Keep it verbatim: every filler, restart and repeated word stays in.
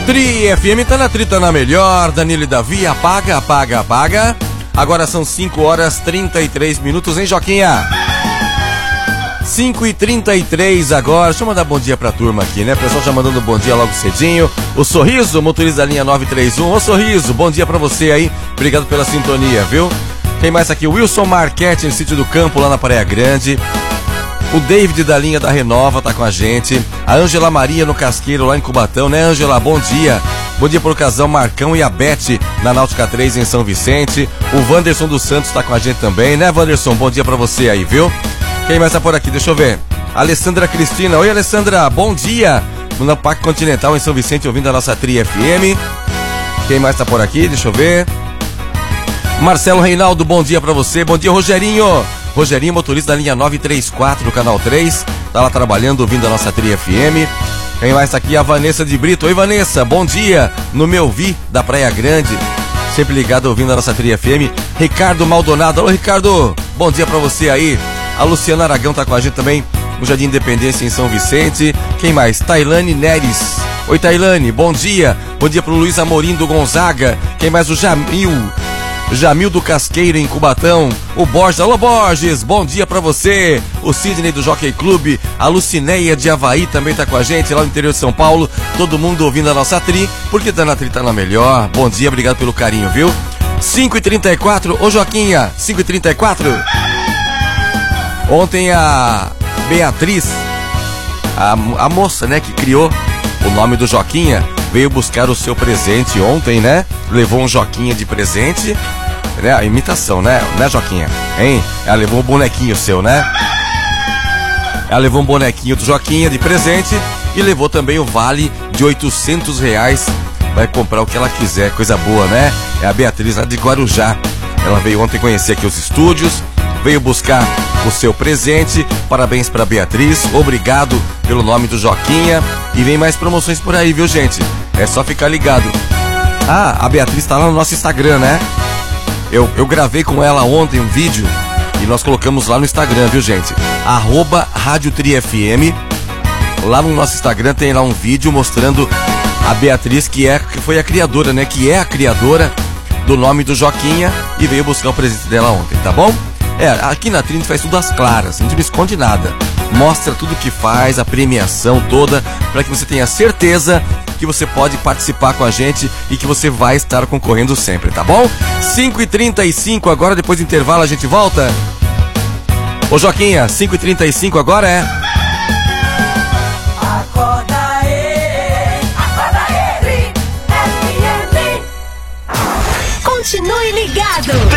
Tri F M tá na Tri, tá na melhor. Danilo e Davi, apaga, apaga, apaga. Agora são cinco horas e trinta e três minutos, hein, Joquinha? cinco e trinta e três agora. Deixa eu mandar bom dia pra turma aqui, né? O pessoal já mandando bom dia logo cedinho. O Sorriso, motorista da linha nove três um. Ô Sorriso, bom dia pra você aí. Obrigado pela sintonia, viu? Tem mais aqui, o Wilson Marquete, no Sítio do Campo, lá na Praia Grande. O David da linha da Renova tá com a gente. A Ângela Maria no Casqueiro, lá em Cubatão, né, Ângela? Bom dia. Bom dia pro casal Marcão e a Beth na Náutica três em São Vicente. O Wanderson dos Santos tá com a gente também, né, Wanderson? Bom dia pra você aí, viu? Quem mais tá por aqui? Deixa eu ver. Alessandra Cristina. Oi, Alessandra, bom dia. No Parque Continental em São Vicente, ouvindo a nossa Tri F M. Quem mais tá por aqui? Deixa eu ver. Marcelo Reinaldo, bom dia pra você. Bom dia, Rogerinho. Rogerinho, motorista da linha nove três quatro do Canal três. Tá lá trabalhando, ouvindo a nossa Tri F M. Quem mais tá aqui? A Vanessa de Brito. Oi, Vanessa, bom dia. No meu Vi, da Praia Grande. Sempre ligado, ouvindo a nossa Tri F M. Ricardo Maldonado. Alô, Ricardo. Bom dia pra você aí. A Luciana Aragão tá com a gente também no Jardim Independência em São Vicente. Quem mais? Tailane Neres. Oi, Tailane, bom dia. Bom dia pro Luiz Amorim do Gonzaga. Quem mais? O Jamil. Jamil do Casqueiro em Cubatão. O Borges. Alô, Borges, bom dia pra você. O Sidney do Jockey Clube. A Lucineia de Avaí também tá com a gente lá no interior de São Paulo. Todo mundo ouvindo a nossa Tri, porque tá na Tri, tá na melhor. Bom dia, obrigado pelo carinho, viu? cinco e trinta e quatro. Ô, Joquinha, cinco e trinta e quatro. Ontem a Beatriz, a, a moça, né, que criou o nome do Joquinha, veio buscar o seu presente ontem, né? Levou um Joquinha de presente, né? A imitação, né? Né, Joquinha? Hein? Ela levou um bonequinho seu, né? Ela levou um bonequinho do Joquinha de presente e levou também o vale de oitocentos reais. Vai comprar o que ela quiser, coisa boa, né? É a Beatriz lá de Guarujá. Ela veio ontem conhecer aqui os estúdios, veio buscar o seu presente. Parabéns pra Beatriz, obrigado pelo nome do Joquinha. E vem mais promoções por aí, viu, gente? É só ficar ligado. Ah, a Beatriz tá lá no nosso Instagram, né? Eu, eu gravei com ela ontem um vídeo e nós colocamos lá no Instagram, viu, gente? Arroba Rádio Tri F M. Lá no nosso Instagram tem lá um vídeo mostrando a Beatriz, que, é, que foi a criadora, né? Que é a criadora do nome do Joquinha e veio buscar o presente dela ontem, tá bom? É, aqui na Tri a gente faz tudo às claras, a gente não esconde nada. Mostra tudo que faz, a premiação toda, para que você tenha certeza que você pode participar com a gente e que você vai estar concorrendo sempre, tá bom? cinco e trinta e cinco agora, depois do intervalo a gente volta. Ô Joquinha, cinco e trinta e cinco agora é... Acorda aí, acorda aí, Tri F M. Continue ligado.